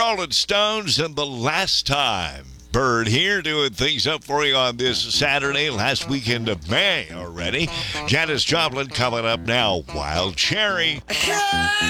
Rolling Stones and The Last Time. Bird here doing things up for you on this Saturday, last weekend of May already. Janis Joplin coming up now. Wild Cherry.